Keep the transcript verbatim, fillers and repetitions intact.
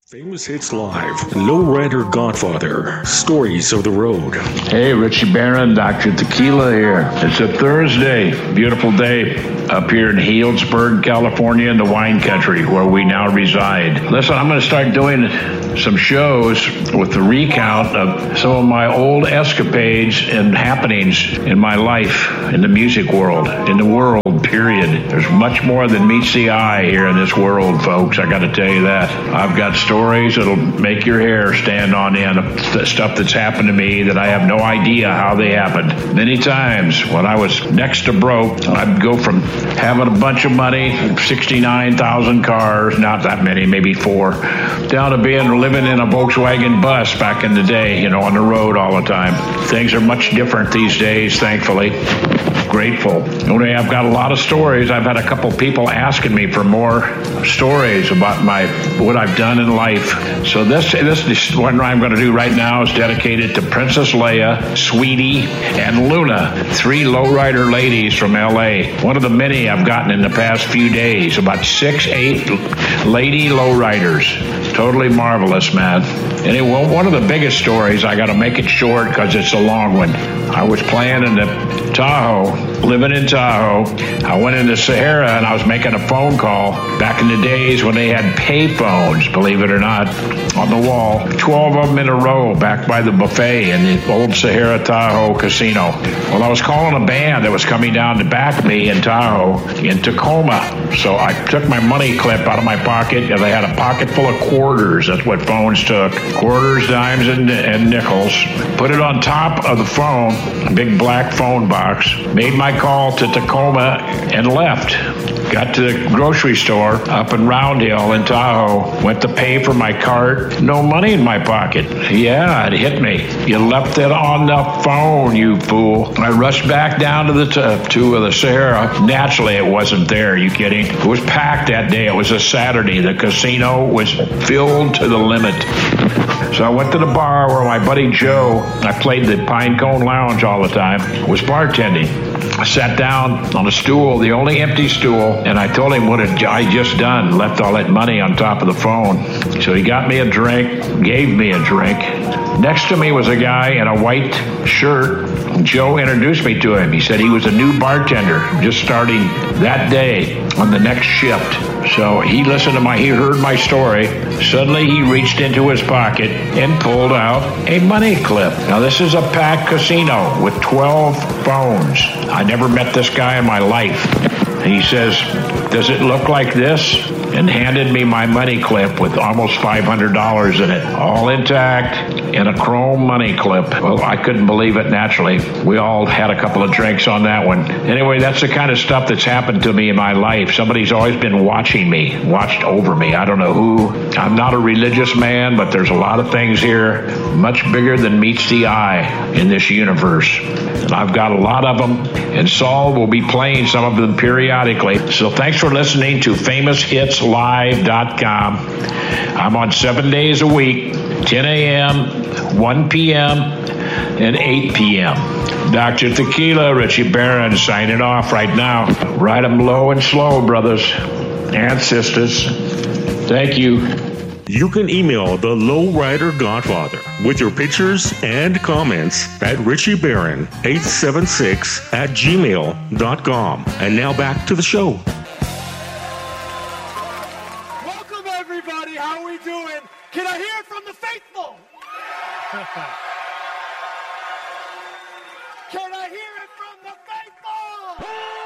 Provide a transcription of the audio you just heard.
Famous Hits Live, Lowrider Godfather, Stories of the Road. Hey, Richie Barron, Doctor Tequila here. It's a Thursday, beautiful day up here in Healdsburg, California, in the wine country where we now reside. Listen, I'm going to start doing some shows with the recount of some of my old escapades and happenings in my life, in the music world, in the world, period. There's much more than meets the eye here in this world, folks. I got to tell you that. I've got stories that'll make your hair stand on end of th- stuff that's happened to me that I have no idea how they happened. Many times when I was next to broke, I'd go from having a bunch of money, sixty-nine thousand cars, not that many, maybe four, down to being living in a Volkswagen bus back in the day, you know, on the road all the time. Things are much different these days, thankfully. Grateful. Anyway, I've got a lot of stories. I've had a couple people asking me for more stories about my what I've done in life. So this this, this one I'm going to do right now is dedicated to Princess Leia, Sweetie, and Luna, three lowrider ladies from L A. One of the many I've gotten in the past few days. About six, eight lady lowriders. Totally marvelous, man. Anyway, one of the biggest stories, I got to make it short because it's a long one. I was playing in the Tahoe, living in Tahoe. I went into Sahara and I was making a phone call back in the days when they had pay phones, believe it or not, on the wall. twelve of them in a row back by the buffet in the old Sahara Tahoe casino. Well, I was calling a band that was coming down to back me in Tahoe, in Tacoma. So I took my money clip out of my pocket and I had a pocket full of quarters. That's what phones took. Quarters, dimes, and, and nickels. Put it on top of the phone, a big black phone box. Made my call to Tacoma and left. Got to the grocery store up in Round Hill in Tahoe. Went to pay for my cart. No money in my pocket. Yeah, it hit me. You left it on the phone, you fool. I rushed back down to the t- to the Sahara. Naturally, it wasn't there. Are you kidding? It was packed that day. It was a Saturday. The casino was filled to the limit. So I went to the bar where my buddy Joe, I played the Pine Cone Lounge all the time, was bartending. I sat down on a stool, the only empty stool, and I told him what had I just done, left all that money on top of the phone. So he got me a drink, gave me a drink. Next to me was a guy in a white shirt. Joe introduced me to him. He said he was a new bartender, just starting that day on the next shift. So he listened to my, he heard my story. Suddenly he reached into his pocket and pulled out a money clip. Now this is a packed casino with twelve phones. I never met this guy in my life. And he says, "Does it look like this?" And handed me my money clip with almost five hundred dollars in it, all intact, in a chrome money clip. Well, I couldn't believe it, naturally. We all had a couple of drinks on that one. Anyway, that's the kind of stuff that's happened to me in my life. Somebody's always been watching me, watched over me. I don't know who. I'm not a religious man, but there's a lot of things here much bigger than meets the eye in this universe. And I've got a lot of them, and Saul will be playing some of them periodically. So thanks for listening to famous hits live dot com. I'm on seven days a week, ten a.m., one p.m., and eight p.m. Doctor Tequila, Richie Barron, signing off right now. Ride 'em low and slow, brothers and sisters. Thank you. You can email the Lowrider Godfather with your pictures and comments at Richie Barron eight seven six at gmail dot com. And now back to the show. Welcome, everybody. How we doing? Can I hear it from the faithful? Can I hear it from the faithful?